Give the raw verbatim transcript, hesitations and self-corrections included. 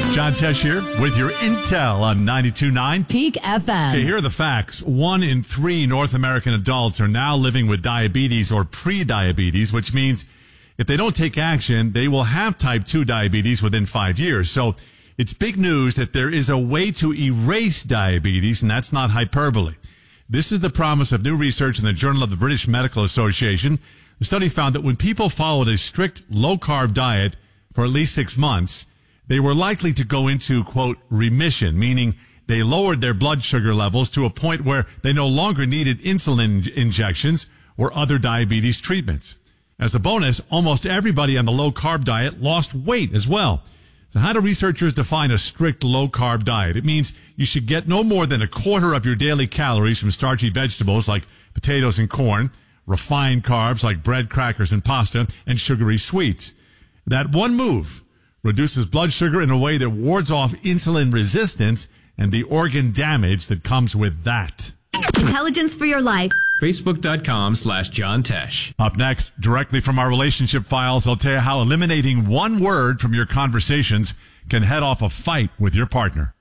John Tesh here with your intel on ninety-two point nine Peak F M. Okay, here are the facts. One in three North American adults are now living with diabetes or pre-diabetes, which means if they don't take action, they will have type two diabetes within five years. So it's big news that there is a way to erase diabetes, and that's not hyperbole. This is the promise of new research in the Journal of the British Medical Association. The study found that when people followed a strict low-carb diet for at least six months, they were likely to go into, quote, remission, meaning they lowered their blood sugar levels to a point where they no longer needed insulin injections or other diabetes treatments. As a bonus, almost everybody on the low-carb diet lost weight as well. So how do researchers define a strict low-carb diet? It means you should get no more than a quarter of your daily calories from starchy vegetables like potatoes and corn, refined carbs like bread, crackers, and pasta, and sugary sweets. That one move reduces blood sugar in a way that wards off insulin resistance and the organ damage that comes with that. Intelligence for your life. Facebook.com slash John Tesh. Up next, directly from our relationship files, I'll tell you how eliminating one word from your conversations can head off a fight with your partner.